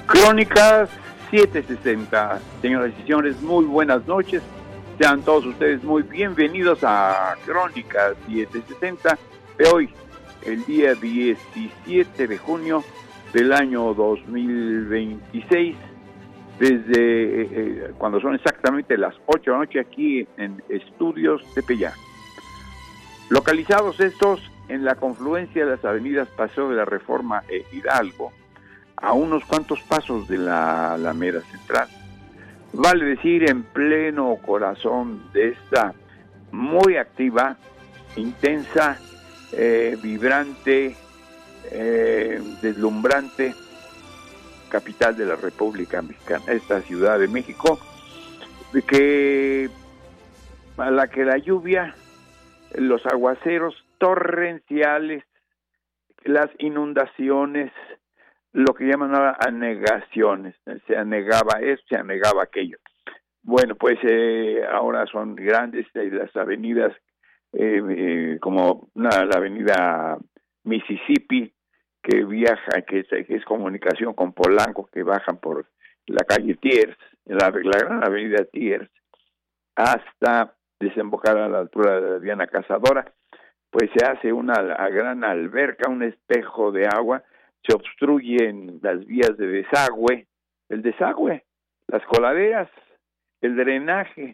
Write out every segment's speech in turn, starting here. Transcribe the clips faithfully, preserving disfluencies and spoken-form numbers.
Crónicas setecientos sesenta. Señoras y señores, muy buenas noches. Sean todos ustedes muy bienvenidos a Crónicas setecientos sesenta de hoy, el día diecisiete de junio del año dos mil veintiséis, desde eh, cuando son exactamente las ocho de la noche aquí en Estudios Tepeyac. Localizados estos en la confluencia de las avenidas Paseo de la Reforma e Hidalgo, a unos cuantos pasos de la Alameda Central. Vale decir, en pleno corazón de esta muy activa, intensa, eh, vibrante, eh, deslumbrante capital de la República Mexicana, esta Ciudad de México, que a la que la lluvia, los aguaceros torrenciales, las inundaciones, lo que llaman ahora anegaciones, se anegaba esto, se anegaba aquello. Bueno, pues eh, ahora son grandes eh, las avenidas, eh, eh, como una, la avenida Mississippi, que viaja, que es, que es comunicación con Polanco, que bajan por la calle Thiers, la, la gran avenida Thiers, hasta desembocar a la altura de la Diana Cazadora. Pues se hace una gran alberca, un espejo de agua, se obstruyen las vías de desagüe, el desagüe, las coladeras, el drenaje,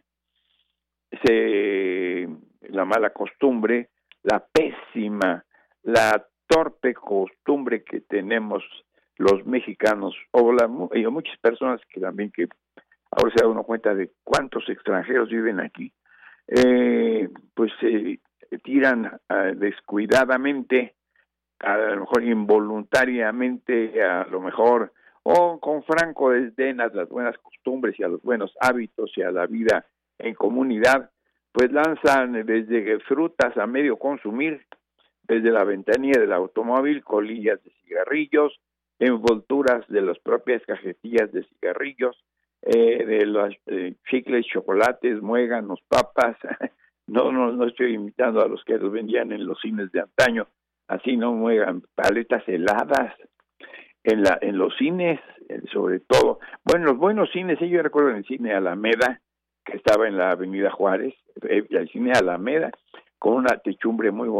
se, la mala costumbre, la pésima, la torpe costumbre que tenemos los mexicanos, o la, y muchas personas que también, que ahora se da uno cuenta de cuántos extranjeros viven aquí, eh, pues se eh, tiran uh, descuidadamente, a lo mejor involuntariamente, a lo mejor, o con franco desdén a las buenas costumbres y a los buenos hábitos y a la vida en comunidad, pues lanzan desde frutas a medio consumir, desde la ventanilla del automóvil, colillas de cigarrillos, envolturas de las propias cajetillas de cigarrillos, eh, de los eh, chicles, chocolates, muéganos, papas. No, no, no estoy imitando a los que los vendían en los cines de antaño. Así no muegan, paletas heladas en la en los cines, sobre todo. Bueno, los buenos cines, yo recuerdo en el cine Alameda, que estaba en la avenida Juárez, el cine Alameda, con una techumbre muy bonita.